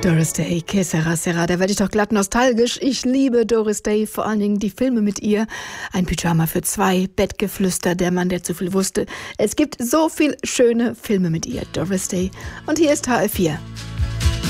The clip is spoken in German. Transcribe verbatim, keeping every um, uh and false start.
Doris Day, Que sera sera, da werde ich doch glatt nostalgisch. Ich liebe Doris Day, vor allen Dingen die Filme mit ihr. Ein Pyjama für zwei, Bettgeflüster, der Mann, der zu viel wusste. Es gibt so viel schöne Filme mit ihr, Doris Day. Und hier ist H F vier.